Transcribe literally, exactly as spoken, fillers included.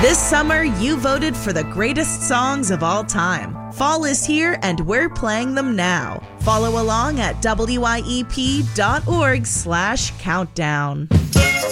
This summer, you voted for the greatest songs of all time. Fall is here, and we're playing them now. Follow along at W I E P dot org slash countdown.